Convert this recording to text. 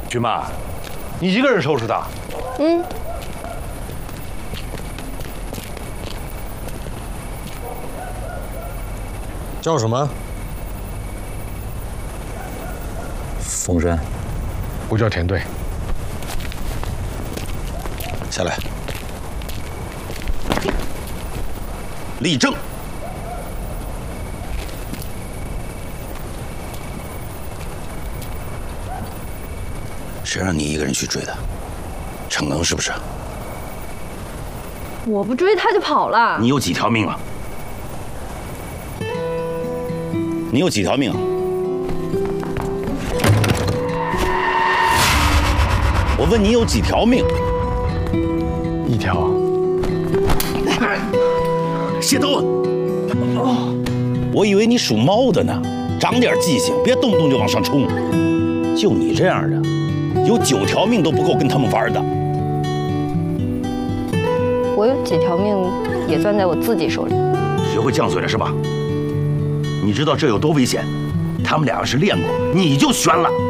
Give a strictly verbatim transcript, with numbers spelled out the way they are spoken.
君妈，你一个人收拾的？ 嗯。 叫什么？ 冯山。 不叫田队。 下来。立正。谁让你一个人去追的？逞能是不是？ 我不追他就跑了。 你有几条命啊？你有几条命啊？我问你有几条命？ 一条。 谢东，我以为你属猫的呢，长点记性，别动不动就往上冲。就你这样的，有九条命都不够跟他们玩的。 我有几条命也攥在我自己手里。 学会犟嘴了是吧？你知道这有多危险？他们俩要是练过，你就悬了。